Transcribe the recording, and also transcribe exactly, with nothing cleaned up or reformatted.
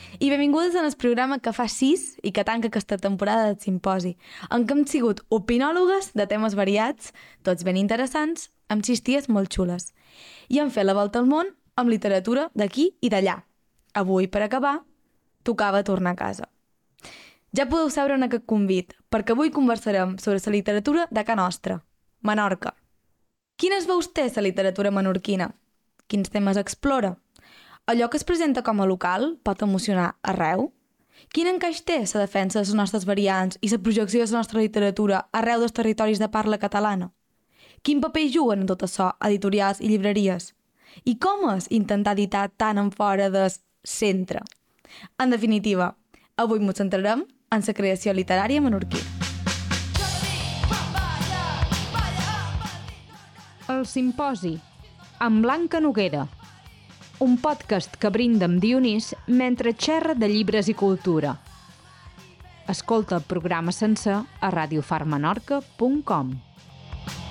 I benvingudes en el programa que fa sis i que tanca aquesta temporada del Simposi, en què hem sigut opinòlogues de temes variats, tots ben interessants, amb sis ties molt xules. I hem fet la volta al món amb literatura d'aquí i d'allà. Avui, per acabar, tocava tornar a casa. Ja podeu saber en aquest convit, perquè avui conversarem sobre la literatura de Ca Nostra, Menorca. Quines veus té la literatura menorquina? Quins temes explora? Allò que es presenta com a local pot emocionar arreu? Quin encaix té la defensa de les nostres variants i la projecció de la nostra literatura arreu dels territoris de parla catalana? Quin paper juguen en tot això editorials i llibreries? I com és intentar editar tant en fora del centre? En definitiva, avui ens centrarem en la creació literària menorquina. El Simposi, amb Blanca Noguera. Un podcast que brinda amb Dionís mentre xerra de llibres i cultura. Escolta el programa sencer a radiofar menorca punt com.